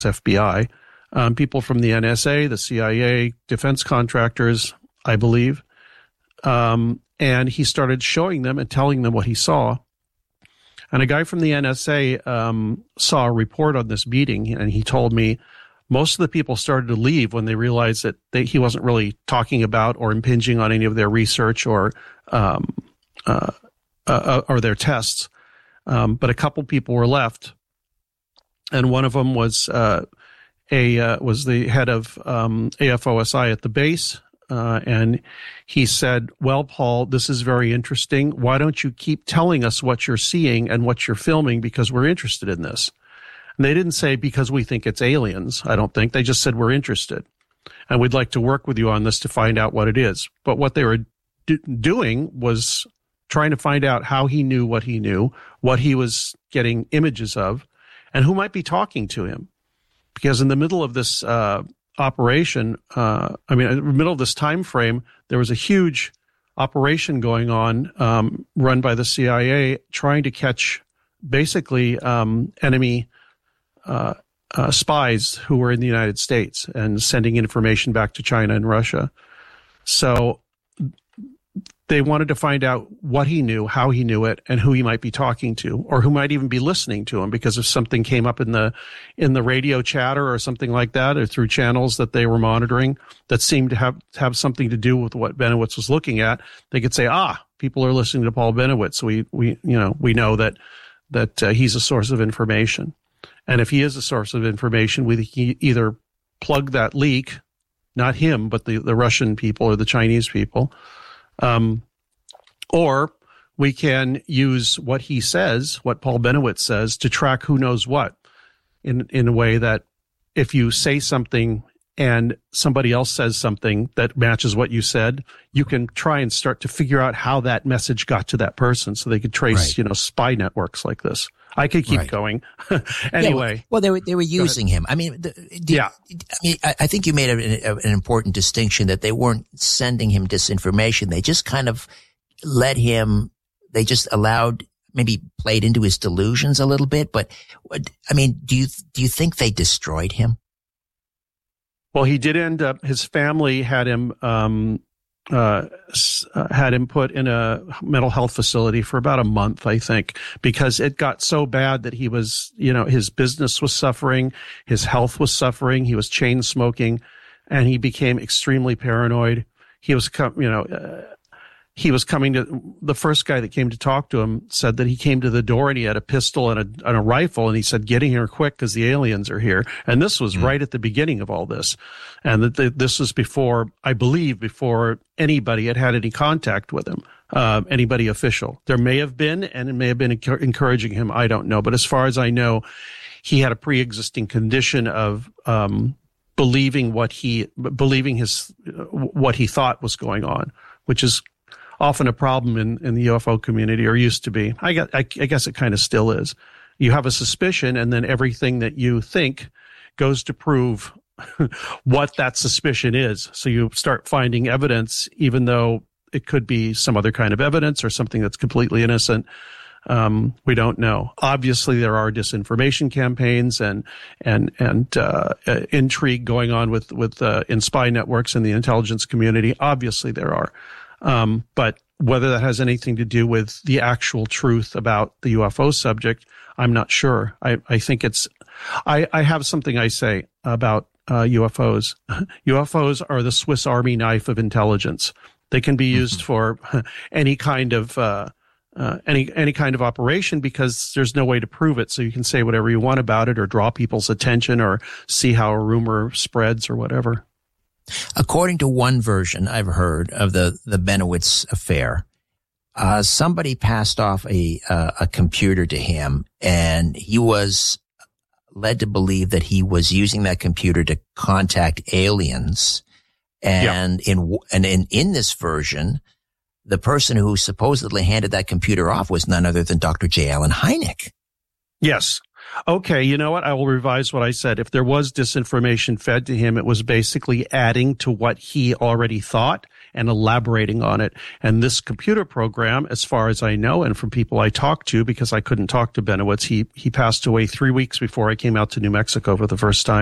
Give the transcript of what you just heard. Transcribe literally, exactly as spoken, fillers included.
F B I, um, people from the N S A, the C I A, defense contractors, I believe. Um, and he started showing them and telling them what he saw. And a guy from the N S A um, saw a report on this meeting, and he told me most of the people started to leave when they realized that they, he wasn't really talking about or impinging on any of their research or um, uh, uh, or their tests. Um, but a couple people were left, and one of them was uh, a uh, was the head of um, A F O S I at the base, uh, and he said, "Well, Paul, this is very interesting. Why don't you keep telling us what you're seeing and what you're filming, because we're interested in this?" And they didn't say because we think it's aliens. I don't think. They just said we're interested, and we'd like to work with you on this to find out what it is. But what they were do- doing was trying to find out how he knew what he knew, what he was getting images of, and who might be talking to him. Because in the middle of this uh, operation, uh, I mean, in the middle of this time frame, there was a huge operation going on, um, run by the C I A, trying to catch basically um, enemy uh, uh, spies who were in the United States and sending information back to China and Russia. So they wanted to find out what he knew, how he knew it, and who he might be talking to, or who might even be listening to him, because if something came up in the in the radio chatter or something like that, or through channels that they were monitoring that seemed to have have something to do with what Benowitz was looking at, they could say, "Ah, people are listening to Paul Benowitz. We we you know we know that that uh, he's a source of information, and if he is a source of information, we can either plug that leak, not him, but the the Russian people or the Chinese people." Um, or we can use what he says, what Paul Benowitz says, to track who knows what, in in a way that if you say something and somebody else says something that matches what you said, you can try and start to figure out how that message got to that person, so they could trace, right. you know, spy networks like this. I could keep right. going. Anyway. Yeah, well, well, they were, they were using him. I mean, the, the, yeah. I mean, I, I think you made a, a, an important distinction that they weren't sending him disinformation. They just kind of let him, they just allowed, maybe played into his delusions a little bit. But I mean, do you, do you think they destroyed him? Well, he did end up, his family had him, um, Uh, had him put in a mental health facility for about a month, I think, because it got so bad that he was, you know, his business was suffering, his health was suffering, he was chain smoking, and he became extremely paranoid. He was, you know, uh, he was coming to, the first guy that came to talk to him said that he came to the door and he had a pistol and a, and a rifle, and he said, "Get in here quick because the aliens are here." And this was mm. right at the beginning of all this. And that the, this was before, I believe, before anybody had had any contact with him, uh, anybody official. There may have been, and it may have been encouraging him. I don't know. But as far as I know, he had a pre-existing condition of um, believing what he, believing his, what he thought was going on, which is often a problem in, in the U F O community, or used to be. I, got, I, I guess it kind of still is. You have a suspicion, and then everything that you think goes to prove what that suspicion is. So you start finding evidence, even though it could be some other kind of evidence or something that's completely innocent. Um, we don't know. Obviously, there are disinformation campaigns and and and uh, uh, intrigue going on with with uh, in spy networks and the intelligence community. Obviously, there are. Um, but whether that has anything to do with the actual truth about the U F O subject, I'm not sure. I, I think it's, I, I have something I say about uh, U F Os. U F Os are the Swiss Army knife of intelligence. They can be used mm-hmm. for any kind of, uh, uh, any, any kind of operation, because there's no way to prove it. So you can say whatever you want about it, or draw people's attention, or see how a rumor spreads, or whatever. According to one version I've heard of the, the Benowitz affair, uh, somebody passed off a, uh, a computer to him, and he was led to believe that he was using that computer to contact aliens. And yeah. in, and in, in this version, the person who supposedly handed that computer off was none other than Doctor J. Allen Hynek. Yes. Okay, you know what? I will revise what I said. If there was disinformation fed to him, it was basically adding to what he already thought and elaborating on it. And this computer program, as far as I know, and from people I talked to, because I couldn't talk to Benowitz, he, he passed away three weeks before I came out to New Mexico for the first time.